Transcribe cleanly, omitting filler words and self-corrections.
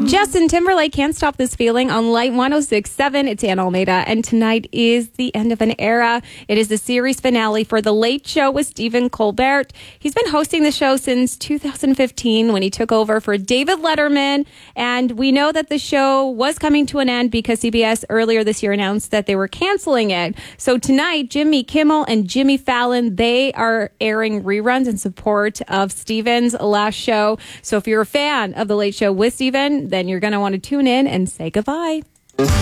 Justin Timberlake, Can't Stop This Feeling on Light 106.7. It's Ann Almeida, and tonight is the end of an era. It is the series finale for The Late Show with Stephen Colbert. He's been hosting the show since 2015 when he took over for David Letterman, and we know that the show was coming to an end because CBS earlier this year announced that they were canceling it. So tonight, Jimmy Kimmel and Jimmy Fallon, they are airing reruns in support of Stephen's last show. So if you're a fan of The Late Show with Stephen, then you're going to want to tune in and say goodbye.